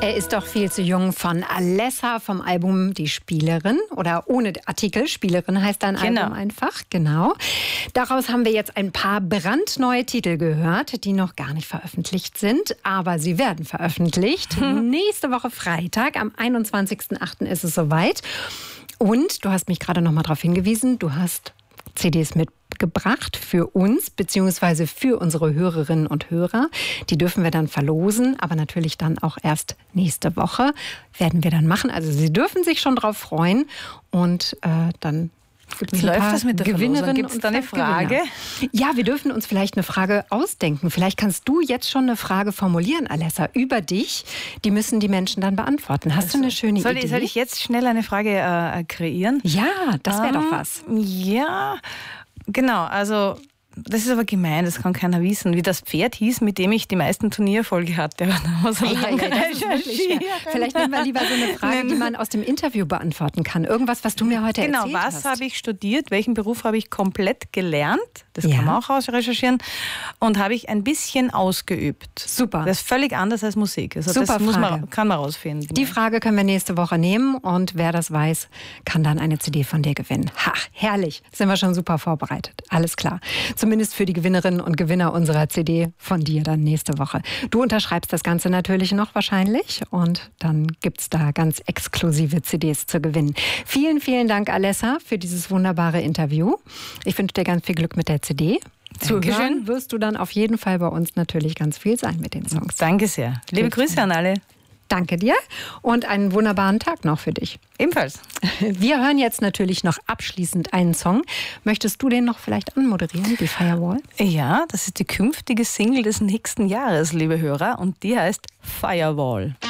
Er ist doch viel zu jung von Alessa vom Album Die Spielerin oder ohne Artikel. Spielerin heißt dein Album einfach. Genau. Daraus haben wir jetzt ein paar brandneue Titel gehört, die noch gar nicht veröffentlicht sind. Aber sie werden veröffentlicht. Nächste Woche Freitag, am 21.08. ist es soweit. Und du hast mich gerade noch mal darauf hingewiesen, du hast CDs mitgebracht für uns, beziehungsweise für unsere Hörerinnen und Hörer. Die dürfen wir dann verlosen, aber natürlich dann auch erst nächste Woche werden wir dann machen. Also Sie dürfen sich schon drauf freuen und dann gibt's Wie läuft das mit der Verlosung? Gibt es da eine Frage? Ja, wir dürfen uns vielleicht eine Frage ausdenken. Vielleicht kannst du jetzt schon eine Frage formulieren, Alessa, über dich. Die müssen die Menschen dann beantworten. Hast du eine schöne Idee? Soll ich jetzt schnell eine Frage kreieren? Ja, das wäre doch was. Ja, genau. Also das ist aber gemein, das kann keiner wissen. Wie das Pferd hieß, mit dem ich die meisten Turniererfolge hatte. Das ist wirklich schwer. Vielleicht nehmen wir lieber so eine Frage, die man aus dem Interview beantworten kann. Irgendwas, was du mir heute erzählt hast. Genau, was habe ich studiert? Welchen Beruf habe ich komplett gelernt? Das kann man auch recherchieren. Und habe ich ein bisschen ausgeübt. Super. Das ist völlig anders als Musik. Also super das kann man rausfinden. Die Frage können wir nächste Woche nehmen und wer das weiß, kann dann eine CD von dir gewinnen. Ha, herrlich. Sind wir schon super vorbereitet. Alles klar. Zumindest für die Gewinnerinnen und Gewinner unserer CD von dir dann nächste Woche. Du unterschreibst das Ganze natürlich noch wahrscheinlich und dann gibt es da ganz exklusive CDs zu gewinnen. Vielen, vielen Dank, Alessa, für dieses wunderbare Interview. Ich wünsche dir ganz viel Glück mit der CD. Zuhören wirst du dann auf jeden Fall bei uns natürlich ganz viel sein mit den Songs. Danke sehr. Liebe Grüße an alle. Danke dir und einen wunderbaren Tag noch für dich. Ebenfalls. Wir hören jetzt natürlich noch abschließend einen Song. Möchtest du den noch vielleicht anmoderieren, die Firewall? Ja, das ist die künftige Single des nächsten Jahres, liebe Hörer, und die heißt Firewall.